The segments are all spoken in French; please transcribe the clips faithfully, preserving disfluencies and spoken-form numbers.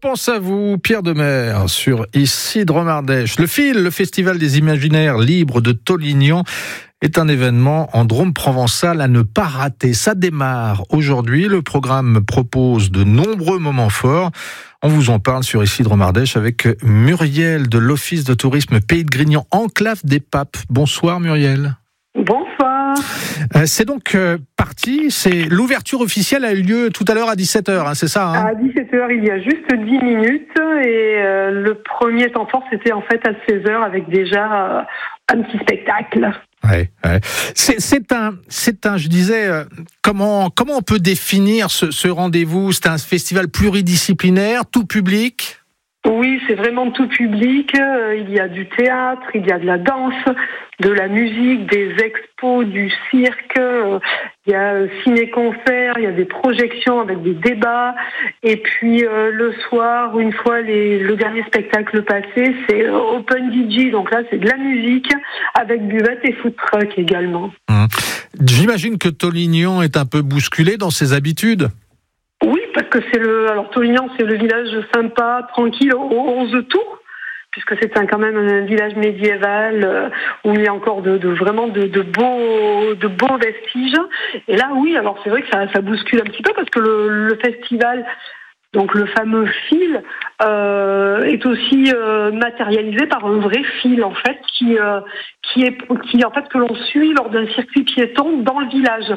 pense à vous, Pierre Demer, sur Ici Dromardèche. Le Fil, le Festival des Imaginaires Libres de Tollignan, est un événement en Drôme provençal à ne pas rater. Ça démarre aujourd'hui. Le programme propose de nombreux moments forts. On vous en parle sur Ici Dromardèche avec Muriel de l'Office de tourisme Pays de Grignan, enclave des Papes. Bonsoir Muriel. Bonsoir. Euh, c'est donc euh, parti. C'est l'ouverture officielle a eu lieu tout à l'heure à dix-sept heures, hein, c'est ça hein À dix-sept heures, il y a juste dix minutes. Et euh, le premier temps fort, c'était en fait à seize heures avec déjà euh, un petit spectacle. Ouais, ouais. C'est, c'est un, c'est un, je disais, euh, comment, comment on peut définir ce, ce rendez-vous ? C'est un festival pluridisciplinaire, tout public ? Oui, c'est vraiment tout public. Il y a du théâtre, il y a de la danse, de la musique, des expos, du cirque. Il y a ciné-concert, il y a des projections avec des débats. Et puis euh, le soir, une fois les, le dernier spectacle passé, c'est Open D J. Donc là, c'est de la musique avec buvette et food truck également. Mmh. J'imagine que Tollignan est un peu bousculé dans ses habitudes. Oui, parce que c'est le, alors Tollignan, c'est le village sympa, tranquille, aux onze tours, puisque c'est un, quand même un village médiéval euh, où il y a encore de, de vraiment de, de beaux, de beaux vestiges. Et là, oui, alors c'est vrai que ça, ça bouscule un petit peu parce que le, le festival, donc le fameux fil, euh, est aussi euh, matérialisé par un vrai fil en fait, qui, euh, qui est, qui en fait que l'on suit lors d'un circuit piéton dans le village.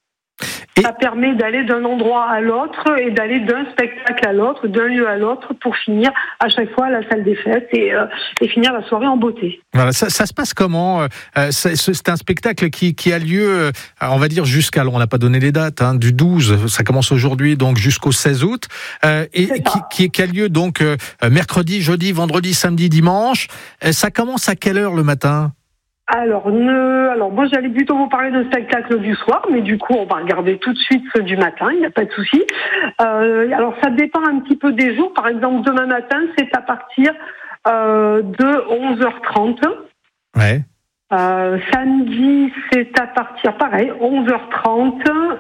Et ça permet d'aller d'un endroit à l'autre et d'aller d'un spectacle à l'autre, d'un lieu à l'autre pour finir à chaque fois à la salle des fêtes et, euh, et finir la soirée en beauté. Voilà, ça, ça se passe comment euh, c'est, c'est un spectacle qui, qui a lieu, euh, on va dire jusqu'à, on n'a pas donné les dates, hein, du douze, ça commence aujourd'hui donc jusqu'au seize août, euh, et qui, qui, qui a lieu donc euh, mercredi, jeudi, vendredi, samedi, dimanche. Euh, ça commence à quelle heure le matin ? Alors, ne... alors moi j'allais plutôt vous parler de spectacle du soir, mais du coup on va regarder tout de suite ceux du matin, il n'y a pas de souci. Euh, alors ça dépend un petit peu des jours, par exemple demain matin c'est à partir euh, de onze heures trente. Ouais. Euh, samedi c'est à partir, pareil, onze heures trente.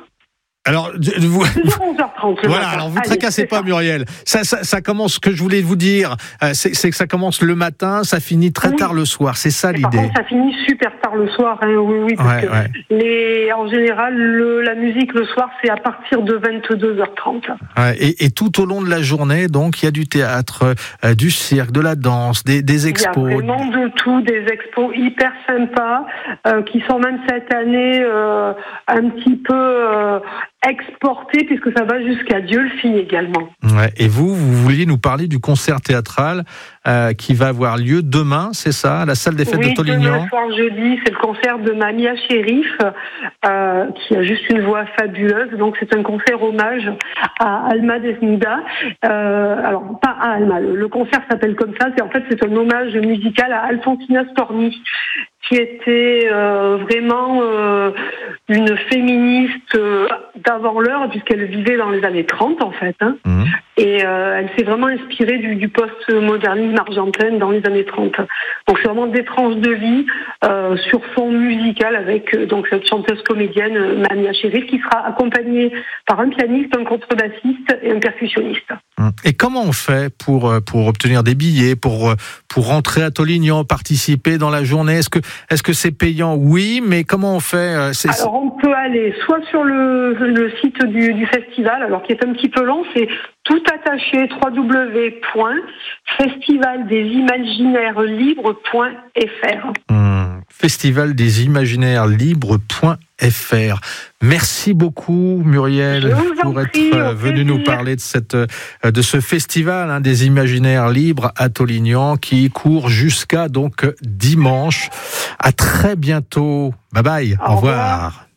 Alors, vous, onze heures trente. Voilà, alors vous ne tracassez pas, ça. Muriel. Ça, ça, ça commence, ce que je voulais vous dire, euh, c'est, c'est que ça commence le matin, ça finit très oui. tard le soir. C'est ça et l'idée. Par contre, ça finit super tard le soir, hein, oui, oui. Parce ouais, que ouais. Les, en général, le, la musique le soir, c'est à partir de vingt-deux heures trente. Ouais, et, et tout au long de la journée, donc, il y a du théâtre, euh, du cirque, de la danse, des, des expos. Il y a vraiment de tout, des expos hyper sympas, euh, qui sont même cette année euh, un petit peu euh, exportés, puisque ça va jusqu'à Dieulefit également. Ouais, et vous, vous vouliez nous parler du concert théâtral euh, qui va avoir lieu demain, c'est ça, à la salle des fêtes oui, de Tollignan. Demain soir jeudi, c'est le concert de Mamia Chérif, euh, qui a juste une voix fabuleuse. Donc c'est un concert hommage à Alma Desnouda. Euh, alors pas à Alma, le, le concert s'appelle comme ça. C'est en fait c'est un hommage musical à Alfonsina Storni, qui était euh, vraiment euh, une féministe euh, d'avant l'heure, puisqu'elle vivait dans les années trente en fait. Hein. Mmh. Et euh, elle s'est vraiment inspirée du, du post-modernisme argentin dans les années trente. Donc c'est vraiment des tranches de vie euh, sur fond musical avec euh, donc cette chanteuse comédienne euh, Mamia Chérif, qui sera accompagnée par un pianiste, un contrebassiste et un percussionniste. Et comment on fait pour pour obtenir des billets, pour pour rentrer à Tollignan, participer dans la journée ? Est-ce que est-ce que c'est payant ? Oui, mais comment on fait ? c'est, Alors on peut aller soit sur le, le site du, du festival, alors qui est un petit peu long, c'est tout attaché, w w w point festival des imaginaires libres point f r. Mmh. festival des imaginaires libres point f r. Merci beaucoup Muriel pour être prie, venue nous parler de cette de ce festival hein, des imaginaires libres à Tollignan qui court jusqu'à donc dimanche. À très bientôt. Bye bye. Au, Au revoir. revoir.